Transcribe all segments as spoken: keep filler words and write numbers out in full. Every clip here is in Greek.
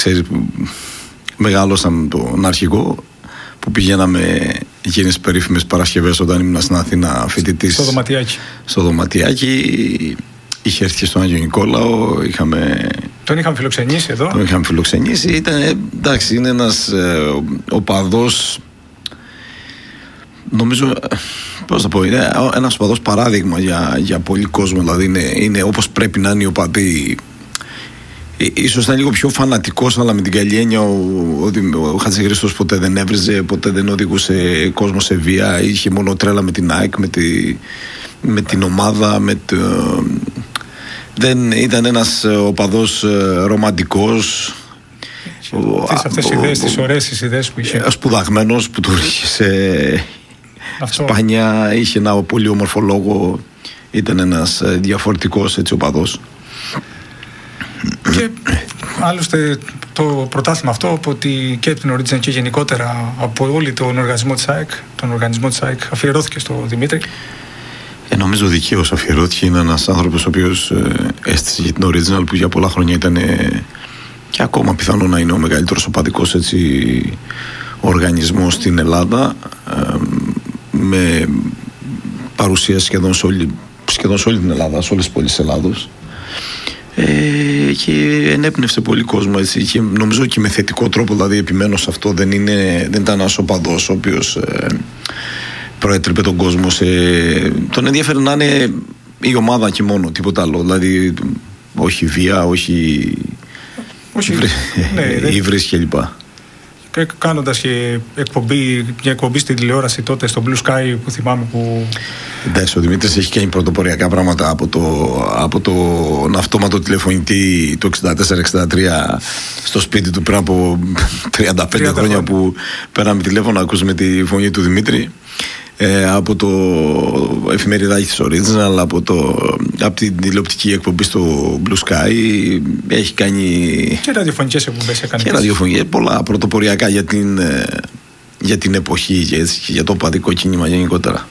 ξέρεις, μεγάλωσαν τον αρχηγό που πηγαίναμε εκείνες περίφημες Παρασκευές όταν ήμουν στην Αθήνα φοιτητής. Στο δωματιάκι. Στο δωματιάκι. Είχε έρθει στον Άγιο Νικόλαο. Είχαμε... Τον είχαμε φιλοξενήσει εδώ. Τον είχαμε φιλοξενήσει. Ήταν, εντάξει, είναι ένας ε, οπαδός. Νομίζω, πώς θα πω, είναι ένας οπαδός παράδειγμα για, για πολύ κόσμο. Δηλαδή είναι, είναι όπως πρέπει να είναι οι οπαδοί. Ίσως ήταν λίγο πιο φανατικός, αλλά με την καλή έννοια ότι ο, ο Χατζηχρήστος ποτέ δεν έβριζε, ποτέ δεν οδηγούσε κόσμο σε βία. Είχε μόνο τρέλα με την ΑΕΚ, με, τη, με την ομάδα, με το, δεν ήταν ένας οπαδός ρομαντικός. Αυτές, αυτές οι ιδέες, τις ωραίες τις ιδέες που είχε. Σπουδαγμένος, που του είχε σπάνια, είχε ένα πολύ όμορφο λόγο. Ήταν ένας διαφορετικός έτσι οπαδός. Και άλλωστε το πρωτάθλημα αυτό από ότι και από την Origin και γενικότερα από όλη τον οργανισμό της ΑΕΚ, τον οργανισμό της ΑΕΚ αφιερώθηκε στο Δημήτρη. Ε, νομίζω δικαίως αφιερώθηκε. Είναι ένας άνθρωπος ο οποίος ε, έστησε για την Original, που για πολλά χρόνια ήταν ε, και ακόμα πιθανό να είναι ο μεγαλύτερος οπαδικός έτσι οργανισμός στην Ελλάδα, ε, με παρουσία σχεδόν σε όλη, σχεδόν σε όλη την Ελλάδα, σε όλες τις πόλεις της Ελλάδος. Ε, και ενέπνευσε πολύ κόσμο έτσι, και νομίζω και με θετικό τρόπο, δηλαδή επιμένω σε αυτό. Δεν, είναι, δεν ήταν ένας οπαδός ο οποίος ε, προέτρεπε τον κόσμο σε... Τον ενδιαφέρει να είναι η ομάδα και μόνο, τίποτα άλλο. Δηλαδή όχι βία, όχι, όχι ύβρις κλπ. Κάνοντας και εκπομπή, μια εκπομπή στην τηλεόραση τότε στο Blue Sky, που θυμάμαι που... Εντάξει, ο Δημήτρης έχει κάνει πρωτοποριακά πράγματα από, το, από τον αυτόματο τηλεφωνητή του εξήντα τέσσερα εξήντα τρία στο σπίτι του πριν από τριάντα πέντε χρόνια, που πέραμε τηλέφωνο, ακούσαμε τη φωνή του Δημήτρη, ε, από το εφημεριδάκι της Original, από, το, από την τηλεοπτική εκπομπή στο Blue Sky. Έχει κάνει και ραδιοφωνικές εκπομπές έκανε. Και ραδιοφωνικές, πολλά πρωτοποριακά για την, για την εποχή και, έτσι, και για το οπαδικό κίνημα γενικότερα.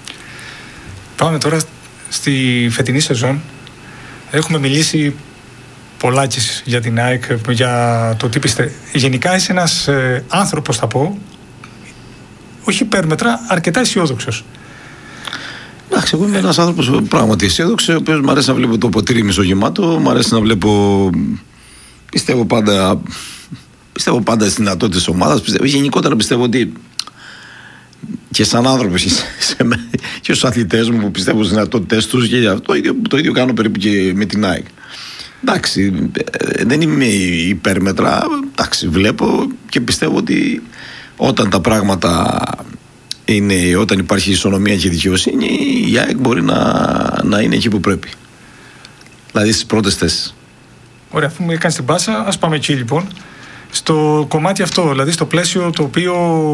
Πάμε τώρα στη φετινή σεζόν. Έχουμε μιλήσει πολλάκις για την ΑΕΚ, για το τι πιστεύει. Γενικά είσαι ένας ε, άνθρωπος, θα πω, όχι υπέρμετρα, αρκετά αισιόδοξος. Εντάξει, εγώ είμαι ένας άνθρωπος πράγματι αισιόδοξος, ο οποίος μου αρέσει να βλέπω το ποτήρι μισογεμάτο, μου αρέσει να βλέπω, πιστεύω πάντα, πιστεύω πάντα στις δυνατότητες της ομάδας. Πιστεύω, γενικότερα πιστεύω ότι και σαν άνθρωπος και στους αθλητές μου που πιστεύω στις δυνατότητες τους, και αυτό το ίδιο, το ίδιο κάνω περίπου και με την ΑΕΚ. Εντάξει, δεν είμαι υπέρμετρα, εντάξει, βλέπω και πιστεύω ότι όταν τα πράγματα είναι, όταν υπάρχει ισονομία και δικαιοσύνη, η ΑΕΚ μπορεί να, να είναι εκεί που πρέπει. Δηλαδή στις πρώτες θέσεις. Ωραία, αφού μου έκανες την πάσα, ας πάμε εκεί λοιπόν. Στο κομμάτι αυτό, δηλαδή στο πλαίσιο το οποίο,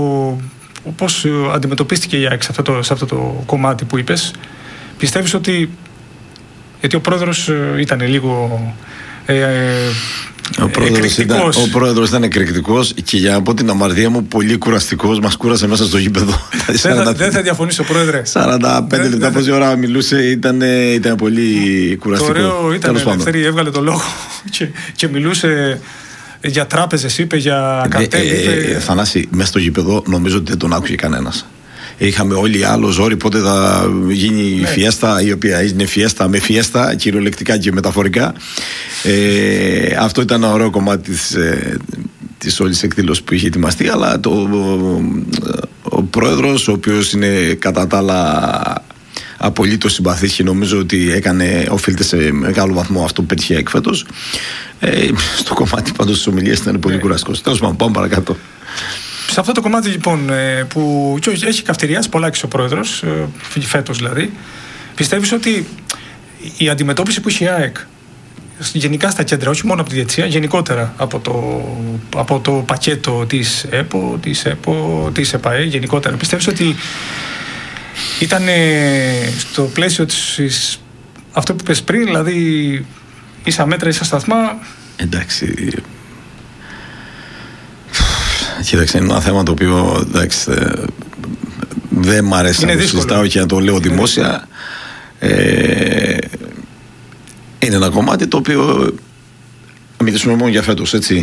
πώς αντιμετωπίστηκε η ΑΕΚ σε αυτό το, σε αυτό το κομμάτι που είπες, πιστεύεις ότι, γιατί ο πρόεδρος ήταν λίγο ε, ο πρόεδρος, ήταν, ο πρόεδρος ήταν εκρηκτικός και, για να πω την αμαρτία μου, πολύ κουραστικός. Μας κούρασε μέσα στο γήπεδο. Δεν θα, δεν θα διαφωνήσω, πρόεδρε. σαράντα πέντε λεπτά, πόση ώρα μιλούσε, ήταν, ήταν πολύ κουραστικό. Το ωραίο ήταν, Ελευθερή, έβγαλε το λόγο και, και μιλούσε για τράπεζες, είπε, για καρτέλ. Ε, ε, ε, Θανάση, μέσα στο γήπεδο νομίζω ότι δεν τον άκουσε κανένας. Είχαμε όλοι άλλο ζόρι πότε θα γίνει η ναι. φιέστα, η οποία είναι φιέστα με φιέστα, κυριολεκτικά και μεταφορικά. Ε, αυτό ήταν ένα ωραίο κομμάτι της, ε, της όλης εκδήλωσης που είχε ετοιμαστεί, αλλά το, ο, ο πρόεδρος, ο οποίος είναι κατά τα άλλα απολύτως συμπαθής και νομίζω ότι έκανε, οφείλεται σε μεγάλο βαθμό αυτό που πέτυχε εκφέτος, ε, στο κομμάτι πάντως της ομιλίας ήταν πολύ ναι. κουραστικός. Τέλος πάντων, πάμε παρακάτω. Σε αυτό το κομμάτι λοιπόν που έχει καυτηριάσει πολλά και ο πρόεδρος, φέτος δηλαδή, πιστεύεις ότι η αντιμετώπιση που έχει η ΑΕΚ γενικά στα κέντρα, όχι μόνο από τη διετησία, γενικότερα από το, από το πακέτο της ΕΠΟ, της ΕΠΟ, της ΕΠΑΕ, γενικότερα, πιστεύεις ότι ήταν στο πλαίσιο της, αυτό που είπες πριν, δηλαδή ίσα μέτρα, ίσα σταθμά? Εντάξει, κοίταξε, είναι ένα θέμα το οποίο, εντάξει, δεν μ' αρέσει να το συζητάω και να το λέω δημόσια. Ε, είναι ένα κομμάτι το οποίο, μιλήσουμε μόνο για φέτος, έτσι.